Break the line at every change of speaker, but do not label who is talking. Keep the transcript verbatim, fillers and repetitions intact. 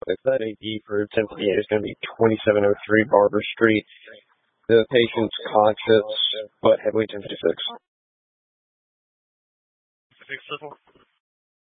That A D for ten fifty-eight is going to be twenty-seven oh three Barber Street. The patient's conscious, but heavily ten fifty-six.